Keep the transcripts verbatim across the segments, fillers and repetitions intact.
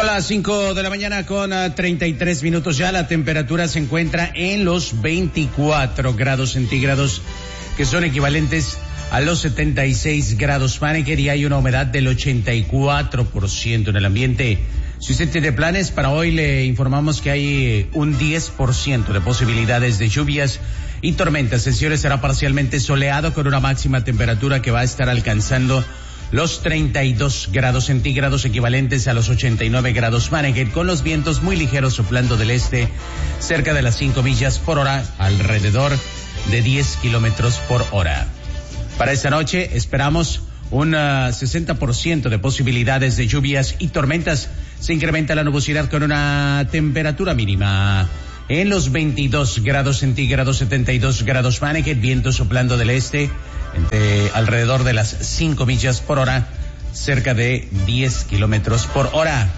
Son las cinco de la mañana con uh, treinta y tres minutos ya. La temperatura se encuentra en los veinticuatro grados centígrados, que son equivalentes a los setenta y seis grados Fahrenheit, y hay una humedad del ochenta y cuatro por ciento en el ambiente. Si usted tiene planes para hoy, le informamos que hay un diez por ciento de posibilidades de lluvias y tormentas. El cielo estará parcialmente soleado con una máxima temperatura que va a estar alcanzando los treinta y dos grados centígrados, equivalentes a los ochenta y nueve grados Fahrenheit, con los vientos muy ligeros soplando del este cerca de las cinco millas por hora, alrededor de diez kilómetros por hora. Para esta noche esperamos un uh, sesenta por ciento de posibilidades de lluvias y tormentas. Se incrementa la nubosidad con una temperatura mínima en los veintidós grados centígrados, setenta y dos grados Fahrenheit, viento soplando del este entre alrededor de las cinco millas por hora, cerca de diez kilómetros por hora.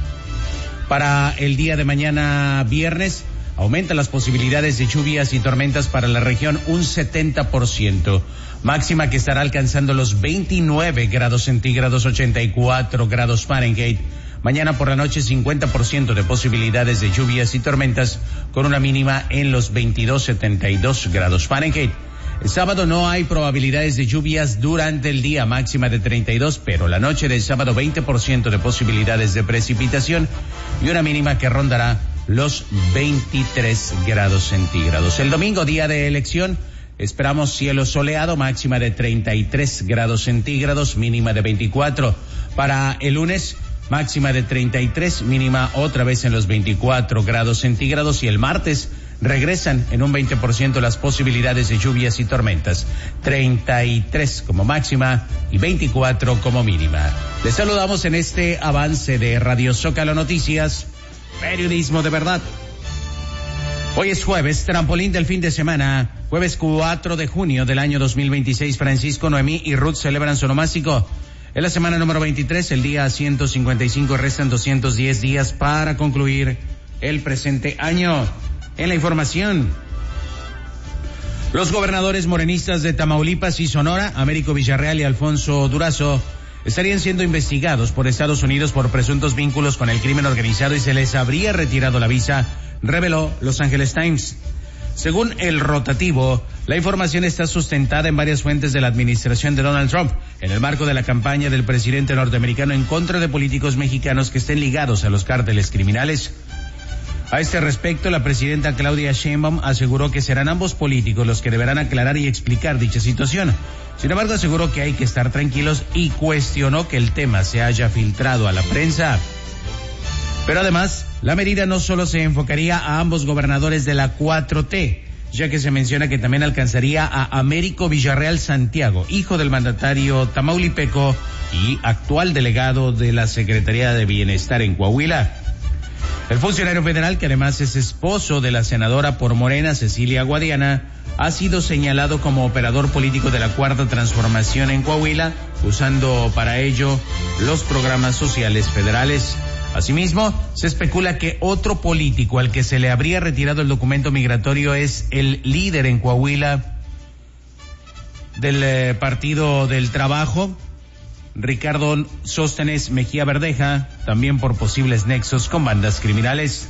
Para el día de mañana viernes, aumentan las posibilidades de lluvias y tormentas para la región un setenta por ciento. Máxima que estará alcanzando los veintinueve grados centígrados, ochenta y cuatro grados Fahrenheit. Mañana por la noche cincuenta por ciento de posibilidades de lluvias y tormentas con una mínima en los veintidós, setenta y dos grados Fahrenheit. El sábado no hay probabilidades de lluvias durante el día, máxima de treinta y dos, pero la noche del sábado veinte por ciento de posibilidades de precipitación y una mínima que rondará los veintitrés grados centígrados. El domingo, día de elección, esperamos cielo soleado, máxima de treinta y tres grados centígrados, mínima de veinticuatro. Para el lunes, máxima de treinta y tres, mínima otra vez en los veinticuatro grados centígrados, y el martes regresan en un veinte por ciento las posibilidades de lluvias y tormentas, treinta y tres como máxima y veinticuatro como mínima. Les saludamos en este avance de Radio Zócalo Noticias, periodismo de verdad. Hoy es jueves, trampolín del fin de semana, jueves cuatro de junio del año dos mil veintiséis. Francisco, Noemí y Ruth celebran su onomástico. Es la semana número veintitrés, el día ciento cincuenta y cinco, restan doscientos diez días para concluir el presente año. En la información, los gobernadores morenistas de Tamaulipas y Sonora, Américo Villarreal y Alfonso Durazo, estarían siendo investigados por Estados Unidos por presuntos vínculos con el crimen organizado y se les habría retirado la visa, reveló Los Angeles Times. Según el rotativo, la información está sustentada en varias fuentes de la administración de Donald Trump, en el marco de la campaña del presidente norteamericano en contra de políticos mexicanos que estén ligados a los cárteles criminales. A este respecto, la presidenta Claudia Sheinbaum aseguró que serán ambos políticos los que deberán aclarar y explicar dicha situación. Sin embargo, aseguró que hay que estar tranquilos y cuestionó que el tema se haya filtrado a la prensa. Pero además, la medida no solo se enfocaría a ambos gobernadores de la cuatro T, ya que se menciona que también alcanzaría a Américo Villarreal Santiago, hijo del mandatario tamaulipeco y actual delegado de la Secretaría de Bienestar en Coahuila. El funcionario federal, que además es esposo de la senadora por Morena, Cecilia Guadiana, ha sido señalado como operador político de la Cuarta Transformación en Coahuila, usando para ello los programas sociales federales. Asimismo, se especula que otro político al que se le habría retirado el documento migratorio es el líder en Coahuila del eh, Partido del Trabajo, Ricardo Sóstenes Mejía Verdeja, también por posibles nexos con bandas criminales.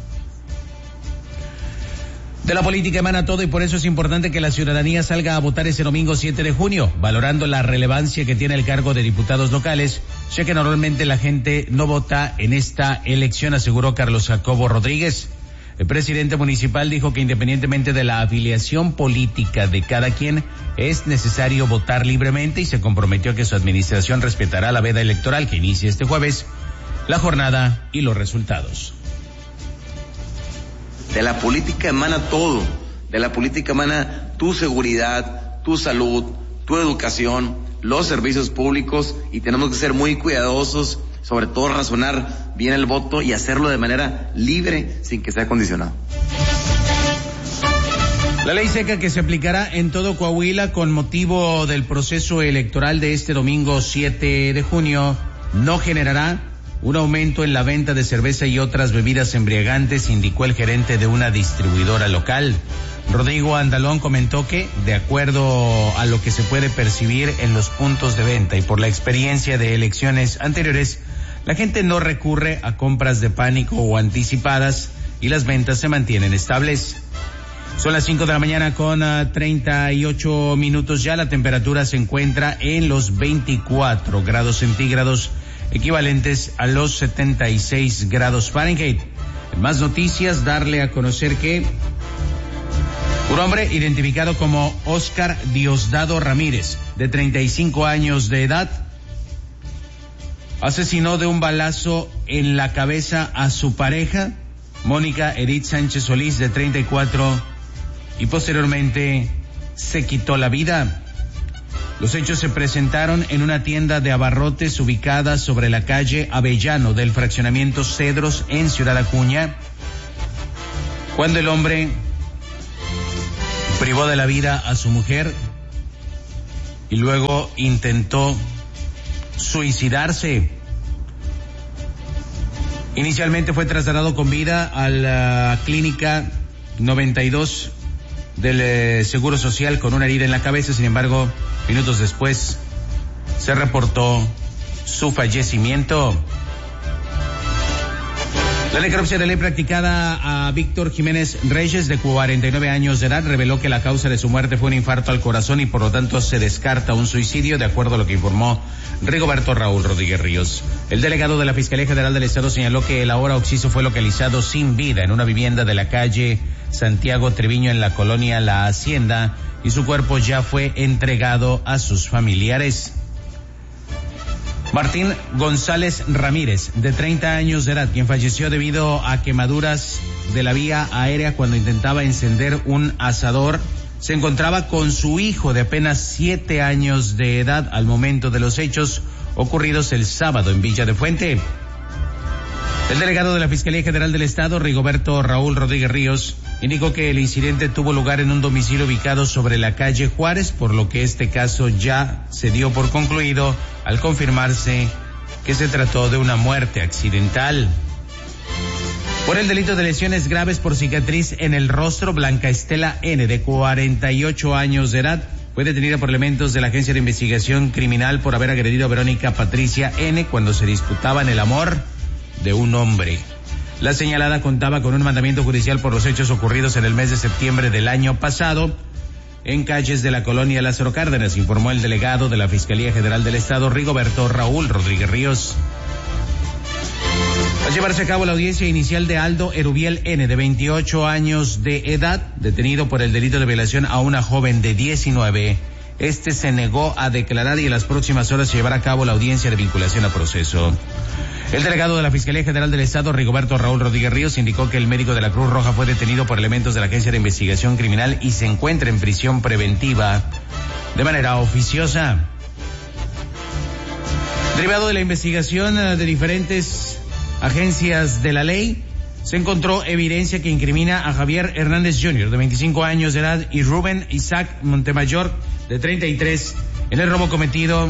De la política emana todo, y por eso es importante que la ciudadanía salga a votar ese domingo siete de junio, valorando la relevancia que tiene el cargo de diputados locales, ya que normalmente la gente no vota en esta elección, aseguró Carlos Jacobo Rodríguez. El presidente municipal dijo que independientemente de la afiliación política de cada quien, es necesario votar libremente y se comprometió a que su administración respetará la veda electoral que inicia este jueves, la jornada y los resultados. De la política emana todo, de la política emana tu seguridad, tu salud, tu educación, los servicios públicos, y tenemos que ser muy cuidadosos, sobre todo razonar bien el voto y hacerlo de manera libre sin que sea condicionado. La ley seca que se aplicará en todo Coahuila con motivo del proceso electoral de este domingo siete de junio no generará un aumento en la venta de cerveza y otras bebidas embriagantes, indicó el gerente de una distribuidora local. Rodrigo Andalón comentó que, de acuerdo a lo que se puede percibir en los puntos de venta y por la experiencia de elecciones anteriores, La gente no recurre a compras de pánico o anticipadas y las ventas se mantienen estables. Son las cinco de la mañana con uh, treinta y ocho minutos ya. La temperatura se encuentra en los veinticuatro grados centígrados, equivalentes a los setenta y seis grados Fahrenheit. En más noticias, darle a conocer que un hombre identificado como Oscar Diosdado Ramírez, de treinta y cinco años de edad, asesinó de un balazo en la cabeza a su pareja, Mónica Edith Sánchez Solís, de treinta y cuatro, y posteriormente se quitó la vida. Los hechos se presentaron en una tienda de abarrotes ubicada sobre la calle Avellano del fraccionamiento Cedros en Ciudad Acuña, cuando el hombre privó de la vida a su mujer y luego intentó suicidarse. Inicialmente fue trasladado con vida a la clínica noventa y dos del eh, Seguro Social con una herida en la cabeza. Sin embargo, minutos después se reportó su fallecimiento. La necropsia de ley practicada a Víctor Jiménez Reyes, de cuarenta y nueve años de edad, reveló que la causa de su muerte fue un infarto al corazón y por lo tanto se descarta un suicidio, de acuerdo a lo que informó Rigoberto Raúl Rodríguez Ríos. El delegado de la Fiscalía General del Estado señaló que el ahora occiso fue localizado sin vida en una vivienda de la calle Santiago Treviño en la colonia La Hacienda y su cuerpo ya fue entregado a sus familiares. Martín González Ramírez, de treinta años de edad, quien falleció debido a quemaduras de la vía aérea cuando intentaba encender un asador, se encontraba con su hijo de apenas siete años de edad al momento de los hechos ocurridos el sábado en Villa de Fuente. El delegado de la Fiscalía General del Estado, Rigoberto Raúl Rodríguez Ríos, indicó que el incidente tuvo lugar en un domicilio ubicado sobre la calle Juárez, por lo que este caso ya se dio por concluido al confirmarse que se trató de una muerte accidental. Por el delito de lesiones graves por cicatriz en el rostro, Blanca Estela N., de cuarenta y ocho años de edad, fue detenida por elementos de la Agencia de Investigación Criminal por haber agredido a Verónica Patricia N. cuando se disputaban el amor de un hombre. La señalada contaba con un mandamiento judicial por los hechos ocurridos en el mes de septiembre del año pasado en calles de la colonia Lázaro Cárdenas, informó el delegado de la Fiscalía General del Estado, Rigoberto Raúl Rodríguez Ríos. Va a llevarse a cabo la audiencia inicial de Aldo Erubiel N., de veintiocho años de edad, detenido por el delito de violación a una joven de diecinueve. Este se negó a declarar y en las próximas horas se llevará a cabo la audiencia de vinculación a proceso. El delegado de la Fiscalía General del Estado, Rigoberto Raúl Rodríguez Ríos, indicó que el médico de la Cruz Roja fue detenido por elementos de la Agencia de Investigación Criminal y se encuentra en prisión preventiva de manera oficiosa. Derivado de la investigación de diferentes agencias de la ley, se encontró evidencia que incrimina a Javier Hernández junior, de veinticinco años de edad, y Rubén Isaac Montemayor, de treinta y tres, en el robo cometido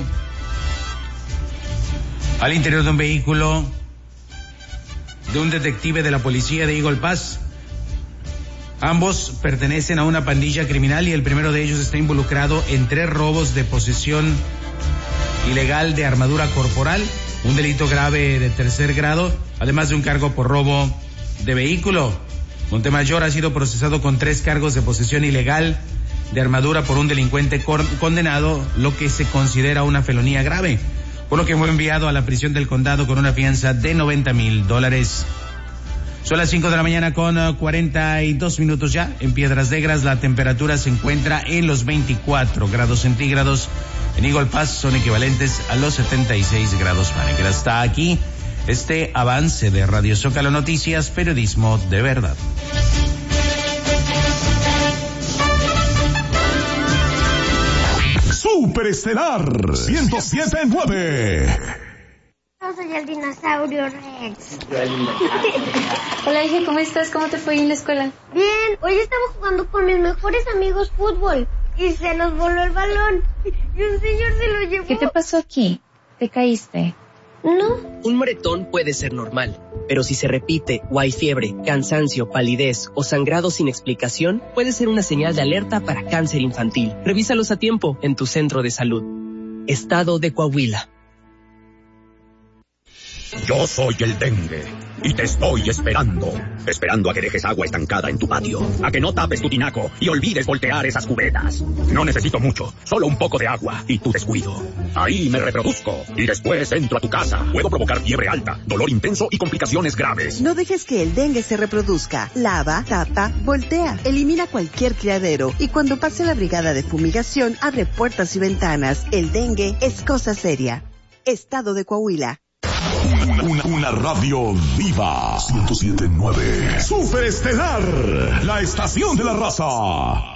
al interior de un vehículo de un detective de la policía de Eagle Pass. Ambos pertenecen a una pandilla criminal y el primero de ellos está involucrado en tres robos de posesión ilegal de armadura corporal, un delito grave de tercer grado, además de un cargo por robo de vehículo. Montemayor ha sido procesado con tres cargos de posesión ilegal de armadura por un delincuente condenado, lo que se considera una felonía grave, por lo que fue enviado a la prisión del condado con una fianza de noventa mil dólares. Son las cinco de la mañana con cuarenta y dos minutos ya. En Piedras Negras la temperatura se encuentra en los veinticuatro grados centígrados. En Eagle Pass son equivalentes a los setenta y seis grados Fahrenheit. Hasta aquí este avance de Radio Zócalo Noticias, periodismo de verdad. Superestelar ciento siete punto nueve. Yo soy el dinosaurio Rex. Hola, hija, ¿cómo estás? ¿Cómo te fue en la escuela? Bien, hoy estaba jugando con mis mejores amigos fútbol y se nos voló el balón y un señor se lo llevó. ¿Qué te pasó aquí? ¿Te caíste? No. Un moretón puede ser normal, pero si se repite o hay fiebre, cansancio, palidez o sangrado sin explicación, puede ser una señal de alerta para cáncer infantil. Revísalos a tiempo en tu centro de salud. Estado de Coahuila. Yo soy el dengue y te estoy esperando. Esperando a que dejes agua estancada en tu patio, a que no tapes tu tinaco y olvides voltear esas cubetas. No necesito mucho, solo un poco de agua y tu descuido. Ahí me reproduzco y después entro a tu casa. Puedo provocar fiebre alta, dolor intenso y complicaciones graves. No dejes que el dengue se reproduzca. Lava, tapa, voltea. Elimina cualquier criadero y cuando pase la brigada de fumigación, abre puertas y ventanas. El dengue es cosa seria. Estado de Coahuila. Una, una, una radio viva. ciento siete punto nueve. Superestelar. La estación de la raza.